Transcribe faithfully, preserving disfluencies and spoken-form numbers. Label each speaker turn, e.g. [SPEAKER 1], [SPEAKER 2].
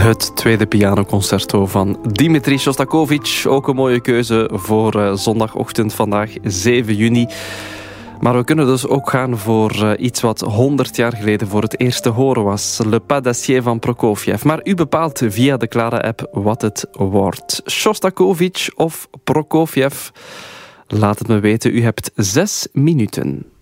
[SPEAKER 1] Het tweede pianoconcerto van Dmitri Shostakovich. Ook een mooie keuze voor uh, zondagochtend vandaag, zeven juni. Maar we kunnen dus ook gaan voor uh, iets wat honderd jaar geleden voor het eerst te horen was. Le Pas d'Acier van Prokofjev. Maar u bepaalt via de Clara-app wat het wordt. Shostakovich of Prokofjev? Laat het me weten. U hebt zes minuten.